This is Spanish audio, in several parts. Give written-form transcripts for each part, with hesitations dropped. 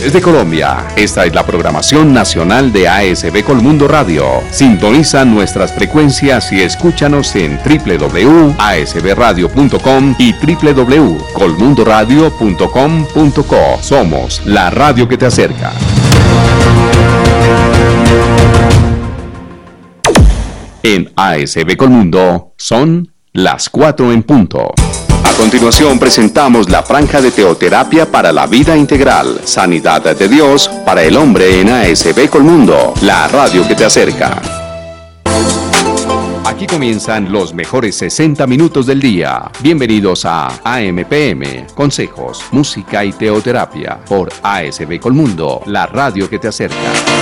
Desde Colombia, esta es la programación nacional de ASB Colmundo Radio. Sintoniza nuestras frecuencias y escúchanos en www.asbradio.com y www.colmundoradio.com.co. Somos la radio que te acerca. En ASB Colmundo son las 4 en punto. A continuación presentamos la franja de teoterapia para la vida integral, sanidad de Dios para el hombre en ASB Colmundo, la radio que te acerca. Aquí comienzan los mejores 60 minutos del día. Bienvenidos a AMPM, consejos, música y teoterapia por ASB Colmundo, la radio que te acerca.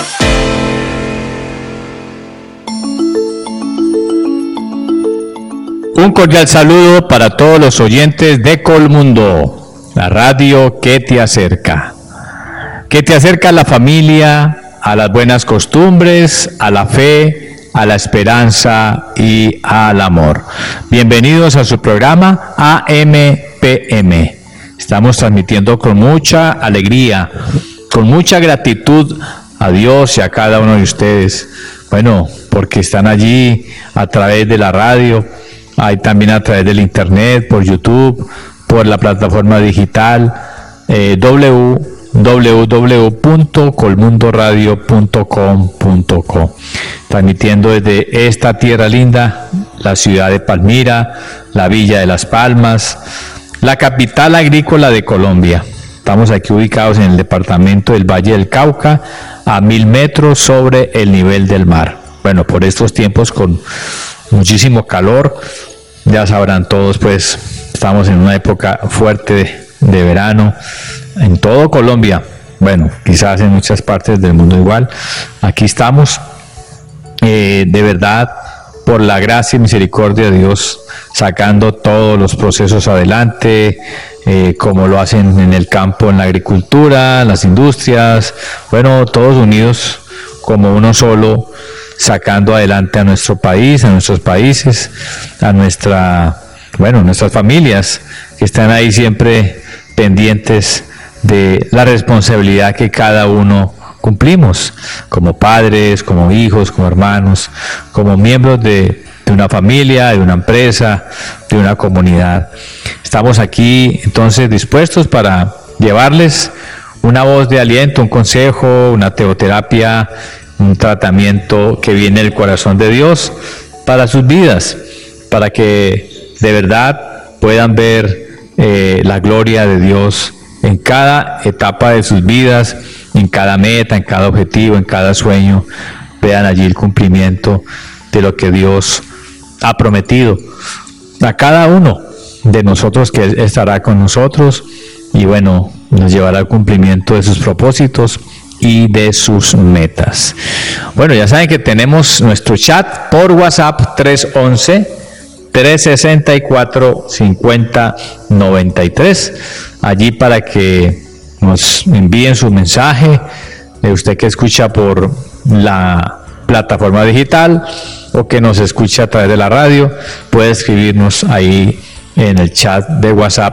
Un cordial saludo para todos los oyentes de Colmundo, la radio que te acerca a la familia, a las buenas costumbres, a la fe, a la esperanza y al amor. Bienvenidos a su programa AMPM. Estamos transmitiendo con mucha alegría, con mucha gratitud a Dios y a cada uno de ustedes. Bueno, porque están allí a través de la radio. Hay también a través del internet, por YouTube, por la plataforma digital www.colmundoradio.com.co, transmitiendo desde esta tierra linda, la ciudad de Palmira, la villa de Las Palmas, la capital agrícola de Colombia. Estamos aquí ubicados en el departamento del Valle del Cauca, a 1000 metros sobre el nivel del mar. Bueno, por estos tiempos con muchísimo calor, ya sabrán todos, pues estamos en una época fuerte de verano en todo Colombia, bueno, quizás en muchas partes del mundo igual. Aquí estamos, de verdad, por la gracia y misericordia de Dios, sacando todos los procesos adelante, como lo hacen en el campo, en la agricultura, en las industrias, bueno, todos unidos como uno solo, sacando adelante a nuestro país, a nuestros países, a nuestras familias que están ahí siempre pendientes de la responsabilidad que cada uno cumplimos, como padres, como hijos, como hermanos, como miembros de una familia, de una empresa, de una comunidad. Estamos aquí entonces dispuestos para llevarles una voz de aliento, un consejo, una teoterapia, un tratamiento que viene del corazón de Dios para sus vidas, para que de verdad puedan ver la gloria de Dios en cada etapa de sus vidas, en cada meta, en cada objetivo, en cada sueño. Vean allí el cumplimiento de lo que Dios ha prometido a cada uno de nosotros, que Él estará con nosotros y bueno, nos llevará al cumplimiento de sus propósitos y de sus metas. Bueno, ya saben que tenemos nuestro chat por WhatsApp 311-364-5093, allí para que nos envíen su mensaje, usted que escucha por la plataforma digital o que nos escucha a través de la radio, puede escribirnos ahí en el chat de WhatsApp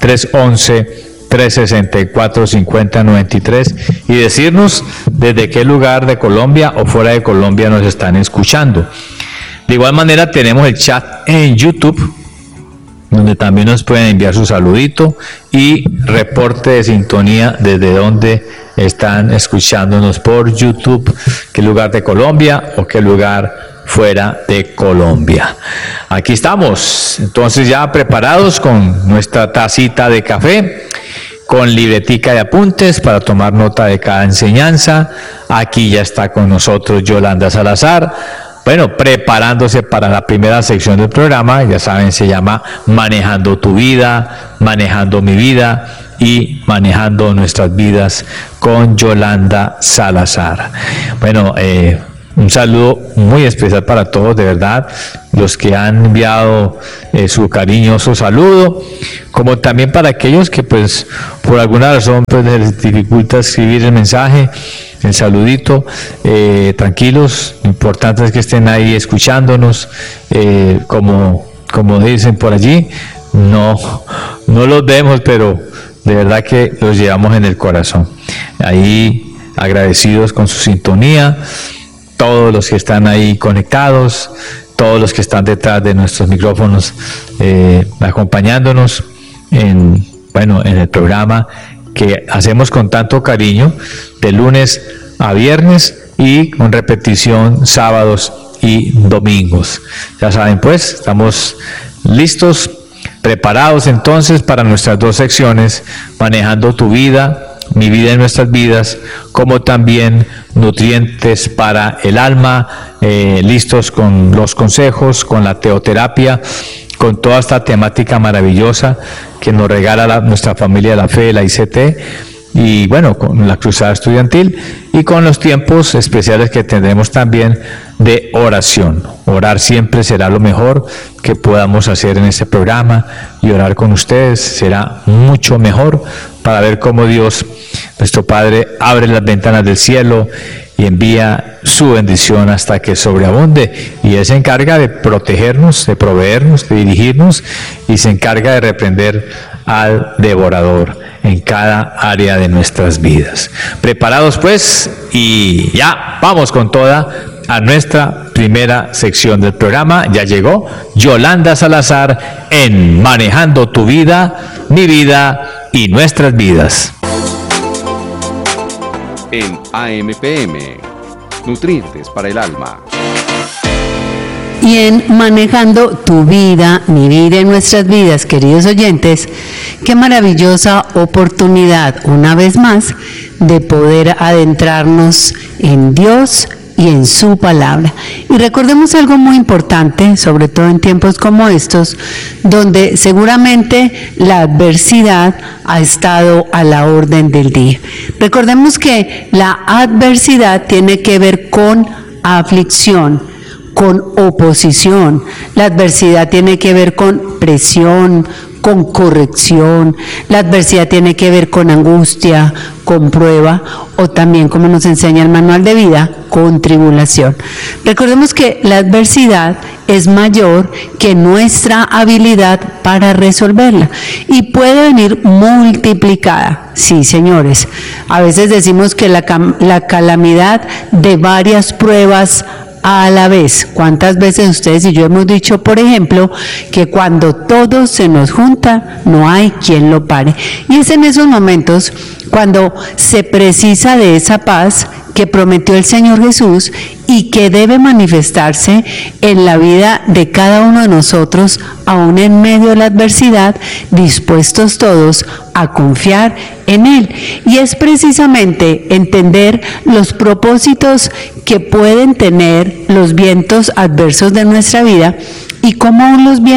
311-364-5093 y decirnos desde qué lugar de Colombia o fuera de Colombia nos están escuchando. De igual manera tenemos el chat en YouTube, donde también nos pueden enviar su saludito y reporte de sintonía desde donde están escuchándonos por YouTube, qué lugar de Colombia o qué lugar fuera de Colombia. Aquí estamos, entonces ya preparados con nuestra tacita de café, con libretica de apuntes para tomar nota de cada enseñanza. Aquí ya está con nosotros Yolanda Salazar, bueno, preparándose para la primera sección del programa. Ya saben, se llama Manejando tu vida, Manejando mi vida y Manejando nuestras vidas con Yolanda Salazar. Bueno, un saludo muy especial para todos, de verdad, los que han enviado su cariñoso saludo, como también para aquellos que pues por alguna razón pues les dificulta escribir el mensaje, el saludito. Tranquilos, lo importante es que estén ahí escuchándonos, como dicen por allí, no los vemos, pero de verdad que los llevamos en el corazón. Ahí agradecidos con su sintonía, todos los que están ahí conectados, todos los que están detrás de nuestros micrófonos, acompañándonos en el programa que hacemos con tanto cariño, de lunes a viernes y con repetición sábados y domingos. Ya saben, pues, estamos listos, preparados entonces para nuestras dos secciones, manejando tu vida, mi vida y nuestras vidas, como también nutrientes para el alma, listos con los consejos, con la teoterapia, con toda esta temática maravillosa que nos regala nuestra familia de la fe, la ICT, y bueno, con la cruzada estudiantil y con los tiempos especiales que tendremos también de oración. Orar siempre será lo mejor que podamos hacer en este programa, y orar con ustedes será mucho mejor para ver cómo Dios, nuestro Padre, abre las ventanas del cielo y envía su bendición hasta que sobreabunde, y Él se encarga de protegernos, de proveernos, de dirigirnos, y se encarga de reprender al devorador en cada área de nuestras vidas. Preparados pues, y ya vamos con toda a nuestra primera sección del programa. Ya llegó Yolanda Salazar en Manejando tu vida, mi vida y nuestras vidas. En AMPM, nutrientes para el alma. Y en Manejando tu vida, mi vida y nuestras vidas, queridos oyentes, qué maravillosa oportunidad, una vez más, de poder adentrarnos en Dios y en su palabra. Y recordemos algo muy importante, sobre todo en tiempos como estos, donde seguramente la adversidad ha estado a la orden del día. Recordemos que la adversidad tiene que ver con aflicción, con oposición. La adversidad tiene que ver con presión, con corrección. La adversidad tiene que ver con angustia, con prueba, o también, como nos enseña el manual de vida, con tribulación. Recordemos que la adversidad es mayor que nuestra habilidad para resolverla, y puede venir multiplicada. Sí, señores, a veces decimos que la calamidad de varias pruebas a la vez. ¿Cuántas veces ustedes y yo hemos dicho, por ejemplo, que cuando todo se nos junta, no hay quien lo pare? Y es en esos momentos cuando se precisa de esa paz que prometió el Señor Jesús y que debe manifestarse en la vida de cada uno de nosotros, aún en medio de la adversidad, dispuestos todos a confiar en Él. Y es precisamente entender los propósitos que pueden tener los vientos adversos de nuestra vida y cómo los vientos